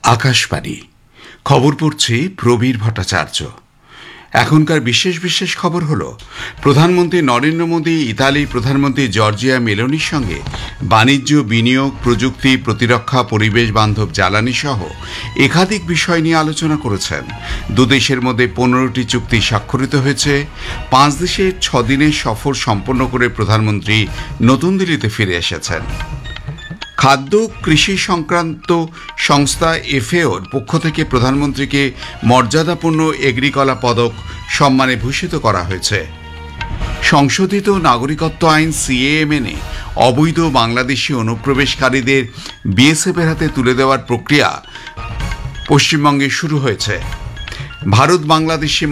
আকাশবাণী খবর পড়ছি প্রবীর ভট্টাচার্য। এখনকার বিশেষ বিশেষ খবর হলো, প্রধানমন্ত্রী নরেন্দ্র মোদী ইতালির প্রধানমন্ত্রী জর্জিয়া মেলোনির সঙ্গে বাণিজ্য, বিনিয়োগ, প্রযুক্তি, প্রতিরক্ষা, পরিবেশ বান্ধব জ্বালানি সহ একাধিক বিষয় নিয়ে আলোচনা করেছেন। দুদেশের মধ্যে 15টি চুক্তি স্বাক্ষরিত হয়েছে। 5 দেশের 6 দিনের সফর সম্পন্ন করে প্রধানমন্ত্রী নতুন দিল্লিতে ফিরে এসেছেন। খাদ্য কৃষি সংক্রান্ত সংস্থা এফএওর পক্ষ থেকে প্রধানমন্ত্রীকে মর্যাদাপূর্ণ এগ্রিকলা পদক সম্মানে ভূষিত করা হয়েছে। সংশোধিত নাগরিকত্ব আইন সিএএ মেনে অবৈধ বাংলাদেশি অনুপ্রবেশকারীদের বিএসএফের হাতে তুলে দেওয়ার প্রক্রিয়া পশ্চিমবঙ্গে শুরু হয়েছে। ভারত বাংলাদেশি